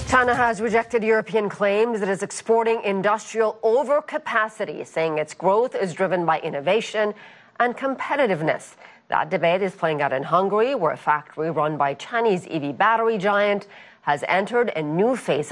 China has rejected European claims it is exporting industrial overcapacity, saying its growth is driven by innovation and competitiveness. That debate is playing out in Hungary, where a factory run by Chinese EV battery giant has entered a new phase